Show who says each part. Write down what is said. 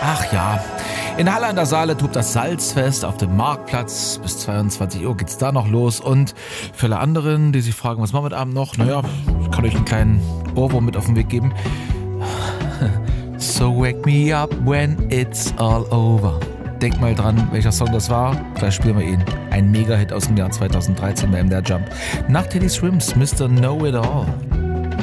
Speaker 1: Ach ja, in Halle an der Saale tobt das Salzfest auf dem Marktplatz. Bis 22 Uhr geht's da noch los. Und für alle anderen, die sich fragen, was machen wir heute Abend noch? Naja, ich kann euch einen kleinen Ohrwurm mit auf den Weg geben. So wake me up when it's all over. Denkt mal dran, welcher Song das war. Gleich spielen wir ihn. Ein Mega-Hit aus dem Jahr 2013 bei MDR Jump. Nach Teddy Swims, Mr. Know It All.